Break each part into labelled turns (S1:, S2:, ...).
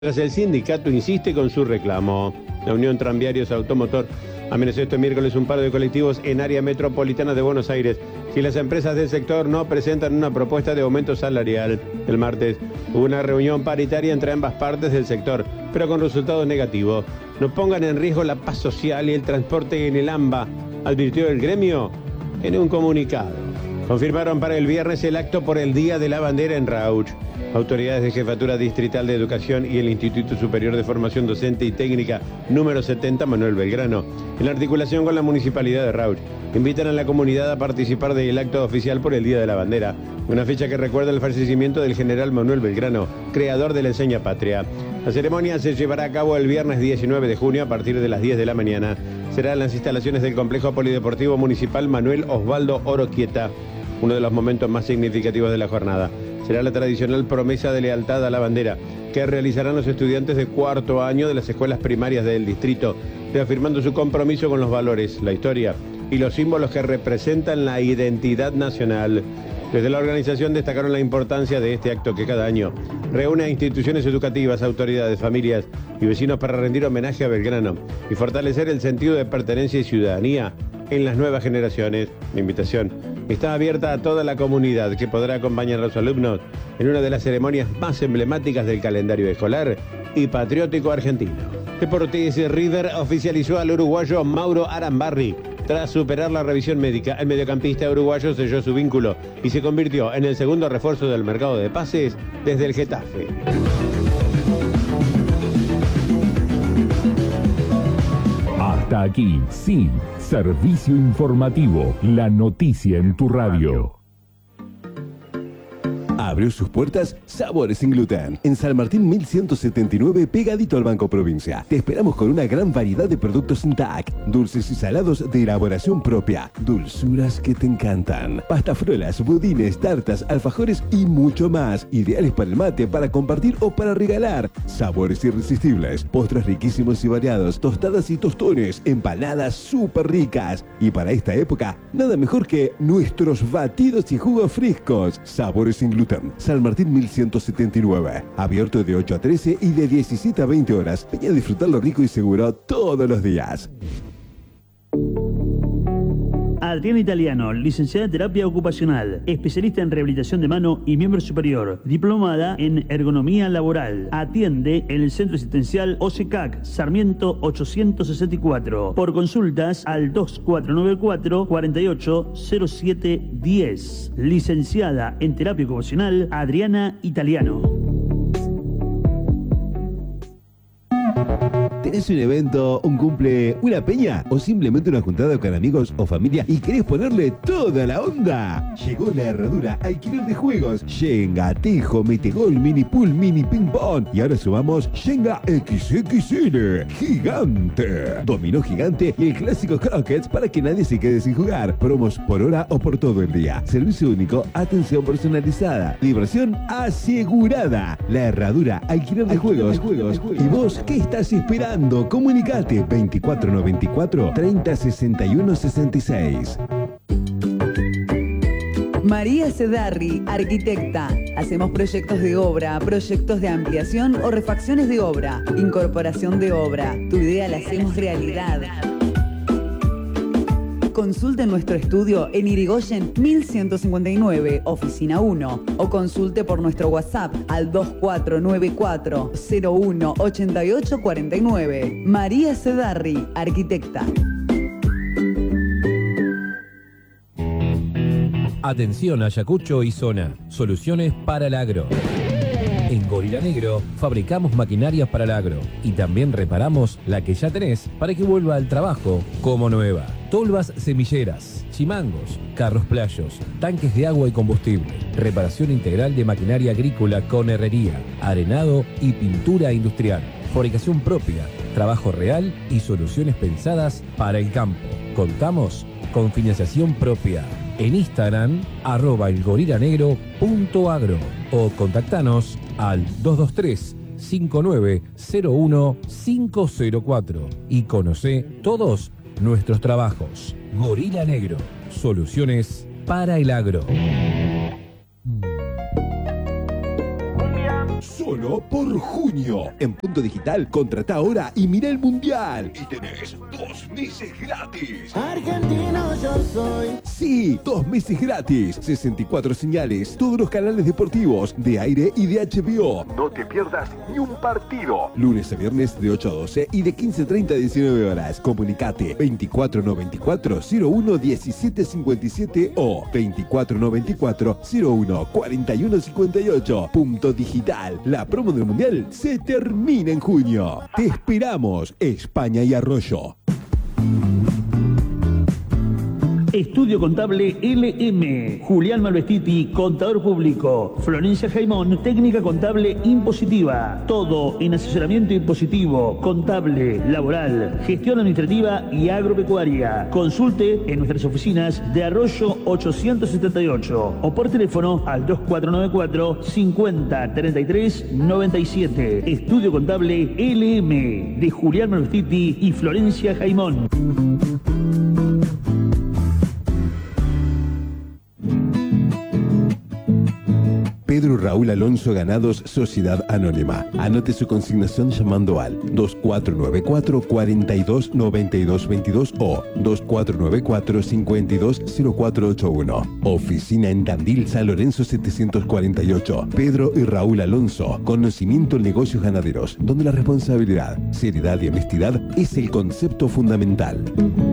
S1: Tras el sindicato insiste con su reclamo. La Unión Tranviarios Automotor amenazó este miércoles un paro de colectivos en área metropolitana de Buenos Aires si las empresas del sector no presentan una propuesta de aumento salarial. El martes hubo una reunión paritaria entre ambas partes del sector, pero con resultados negativos. No pongan en riesgo la paz social y el transporte en el AMBA, advirtió el gremio en un comunicado. Confirmaron para el viernes el acto por el Día de la Bandera en Rauch. Autoridades de Jefatura Distrital de Educación y el Instituto Superior de Formación Docente y Técnica número 70 Manuel Belgrano, en articulación con la Municipalidad de Rauch, invitan a la comunidad a participar del acto oficial por el Día de la Bandera, una fecha que recuerda el fallecimiento del general Manuel Belgrano, creador de la enseña patria. La ceremonia se llevará a cabo el viernes 19 de junio a partir de las 10 de la mañana. Será en las instalaciones del Complejo Polideportivo Municipal Manuel Osvaldo Oroquieta, uno de los momentos más significativos de la jornada. Será la tradicional promesa de lealtad a la bandera que realizarán los estudiantes de cuarto año de las escuelas primarias del distrito, reafirmando su compromiso con los valores, la historia y los símbolos que representan la identidad nacional. Desde la organización destacaron la importancia de este acto que cada año reúne a instituciones educativas, autoridades, familias y vecinos para rendir homenaje a Belgrano y fortalecer el sentido de pertenencia y ciudadanía en las nuevas generaciones. La invitación está abierta a toda la comunidad que podrá acompañar a los alumnos en una de las ceremonias más emblemáticas del calendario escolar y patriótico argentino. Deportes River oficializó al uruguayo Mauro Arambarri. Tras superar la revisión médica, el mediocampista uruguayo selló su vínculo y se convirtió en el segundo refuerzo del mercado de pases desde el Getafe.
S2: Hasta aquí, sí, servicio informativo, la noticia en tu radio.
S3: Abrió sus puertas Sabores sin Gluten. En San Martín 1179, pegadito al Banco Provincia. Te esperamos con una gran variedad de productos Intac. Dulces y salados de elaboración propia. Dulzuras que te encantan. Pastafrolas, budines, tartas, alfajores y mucho más. Ideales para el mate, para compartir o para regalar. Sabores irresistibles. Postres riquísimos y variados. Tostadas y tostones. Empanadas súper ricas. Y para esta época, nada mejor que nuestros batidos y jugos frescos. Sabores sin Gluten. San Martín 1179. Abierto de 8 a 13 y de 17 a 20 horas. Ven a disfrutar lo rico y seguro todos los días.
S4: Adriana Italiano, licenciada en terapia ocupacional, especialista en rehabilitación de mano y miembro superior, diplomada en ergonomía laboral. Atiende en el Centro Asistencial OSECAC, Sarmiento 864. Por consultas al 2494 480710. Licenciada en terapia ocupacional, Adriana Italiano.
S3: ¿Tenés un evento, un cumple, una peña o simplemente una juntada con amigos o familia y querés ponerle toda la onda? Llegó la herradura alquiler de juegos. Shenga, Tejo, Metegol, Mini Pool, Mini Ping Pong. Y ahora sumamos Shenga XXL, gigante. Dominó gigante y el clásico Croquets para que nadie se quede sin jugar. Promos por hora o por todo el día. Servicio único, atención personalizada. Diversión asegurada. La herradura alquiler de juegos. ¿Y vos qué estás esperando? Comunicate 2494 3061 66.
S5: María Sedarri, arquitecta. Hacemos proyectos de obra, proyectos de ampliación o refacciones de obra, incorporación de obra. Tu idea la hacemos realidad. Consulte nuestro estudio en Irigoyen 1159, oficina 1, o consulte por nuestro WhatsApp al 2494 01 8849. María Sedarri, arquitecta.
S6: Atención Ayacucho y zona. Soluciones para el agro. En Gorila Negro fabricamos maquinarias para el agro y también reparamos la que ya tenés para que vuelva al trabajo como nueva. Tolvas semilleras, chimangos, carros playos, tanques de agua y combustible, reparación integral de maquinaria agrícola con herrería, arenado y pintura industrial, fabricación propia, trabajo real y soluciones pensadas para el campo. Contamos con financiación propia. En Instagram, @elgorilanegro.agro o contactanos al 223 5901 504 y conoce todos nuestros trabajos. Gorila Negro, soluciones para el agro.
S3: solo por junio. En Punto Digital, contrata ahora y mira el Mundial. Y tenés 2 meses gratis.
S7: Argentino yo soy.
S3: Sí, 2 meses gratis. 64 señales, todos los canales deportivos, de aire y de HBO. No te pierdas ni un partido. Lunes a viernes de 8 a 12 y de 15:30 a 19 horas. Comunicate 2494-011757 o 2494-014158. Punto Digital. La promo del Mundial se termina en junio. Te esperamos, España y Arroyo.
S4: Estudio Contable LM. Julián Malvestiti, contador público. Florencia Jaimón, técnica contable impositiva. Todo en asesoramiento impositivo, contable, laboral, gestión administrativa y agropecuaria. Consulte en nuestras oficinas de Arroyo 878 o por teléfono al 2494 50 33 97. Estudio Contable LM de Julián Malvestiti y Florencia Jaimón.
S3: Pedro Raúl Alonso Ganados, Sociedad Anónima. Anote su consignación llamando al 2494-429222 o 2494-520481. Oficina en Tandil, San Lorenzo 748. Pedro y Raúl Alonso. Conocimiento en negocios ganaderos, donde la responsabilidad, seriedad y honestidad es el concepto fundamental.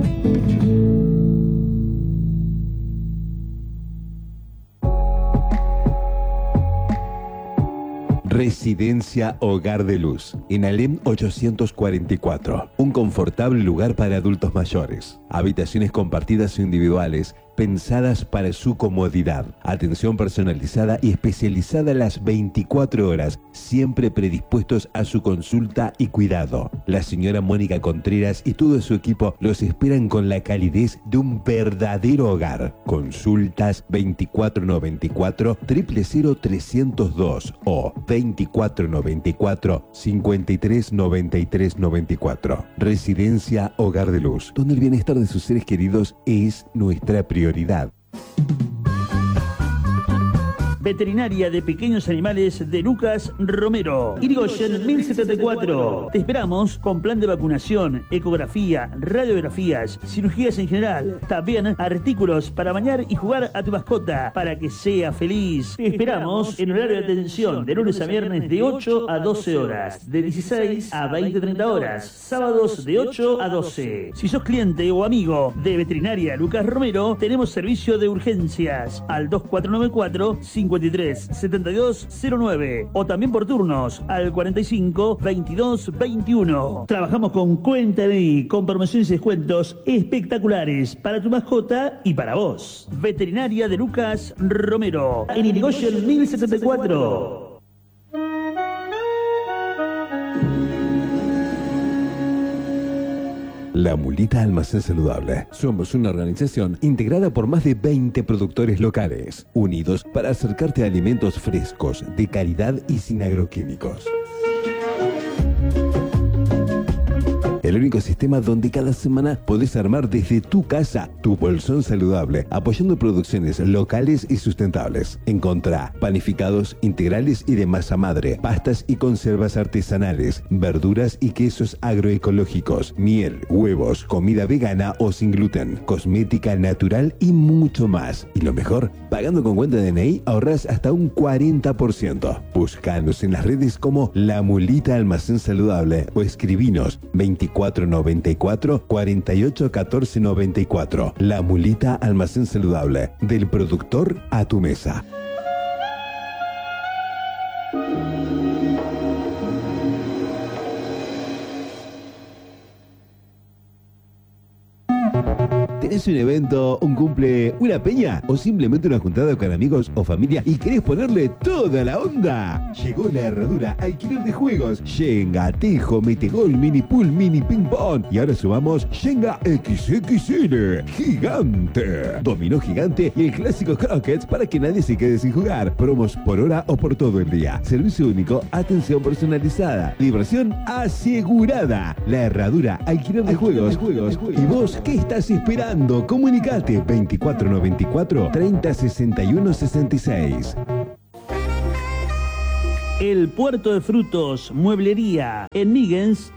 S3: Residencia Hogar de Luz, en Alem 844. Un confortable lugar para adultos mayores. Habitaciones compartidas o individuales, pensadas para su comodidad. Atención personalizada y especializada las 24 horas, siempre predispuestos a su consulta y cuidado. La señora Mónica Contreras y todo su equipo los esperan con la calidez de un verdadero hogar. Consultas 2494 00302 o 2494 539394. Residencia Hogar de Luz, donde el bienestar de sus seres queridos es nuestra prioridad.
S4: Veterinaria de Pequeños Animales de Lucas Romero. Irigoyen 1074. Te esperamos con plan de vacunación, ecografía, radiografías, cirugías en general. También artículos para bañar y jugar a tu mascota para que sea feliz. Te esperamos en horario de atención de lunes a viernes de 8 a 12 horas, de 16 a 20-30 horas, sábados de 8 a 12. Si sos cliente o amigo de Veterinaria Lucas Romero, tenemos servicio de urgencias al 2494 537209 o también por turnos al 45 22 21. Trabajamos con cuenta DNI, con promociones y descuentos espectaculares para tu mascota y para vos. Veterinaria de Lucas Romero, en Irigoyen 1074.
S3: La Mulita Almacén Saludable. Somos una organización integrada por más de 20 productores locales, unidos para acercarte a alimentos frescos, de calidad y sin agroquímicos. El único sistema donde cada semana podés armar desde tu casa tu bolsón saludable, apoyando producciones locales y sustentables. Encontrá panificados integrales y de masa madre, pastas y conservas artesanales, verduras y quesos agroecológicos, miel, huevos, comida vegana o sin gluten, cosmética natural y mucho más. Y lo mejor, pagando con cuenta DNI ahorrás hasta un 40%. Búscanos en las redes como La Mulita Almacén Saludable o escribinos 2494 48 14 94. La Mulita Almacén Saludable, del productor a tu mesa. ¿Tenés un evento, un cumple, una peña o simplemente una juntada con amigos o familia y querés ponerle toda la onda? Llegó la herradura alquiler de juegos. Shenga, tejo, metegol, mini pool, mini ping pong. Y ahora sumamos Shenga XXL, gigante. Dominó gigante y el clásico croquets para que nadie se quede sin jugar. Promos por hora o por todo el día. Servicio único, atención personalizada. Diversión asegurada. La herradura alquiler de juegos. ¿Y vos qué estás esperando? Comunicate 2494 3061 66.
S4: El Puerto de Frutos, Mueblería, en Migens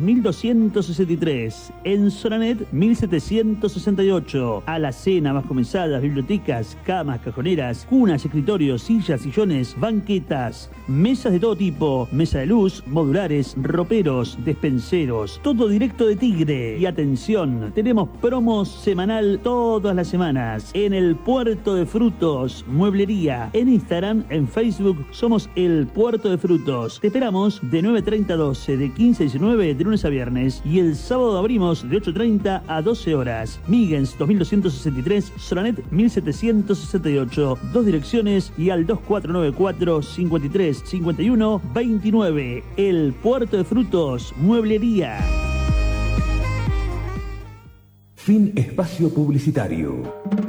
S4: 2263, en Soranet 1768. Alacena, más comenzadas, bibliotecas, camas, cajoneras, cunas, escritorios, sillas, sillones, banquetas, mesas de todo tipo, mesa de luz, modulares, roperos, despenseros, todo directo de Tigre. Y atención, tenemos promos semanal todas las semanas en el Puerto de Frutos, Mueblería, en Instagram, en Facebook, somos el Puerto de Frutos. Te esperamos de 9:30 a 12, de 15 a 19, de lunes a viernes, y el sábado abrimos de 8:30 a 12 horas. Migens 2263, Soranet 1768, 2 direcciones y al 2494 53 51 29. El Puerto de Frutos, Mueblería.
S3: Fin espacio publicitario.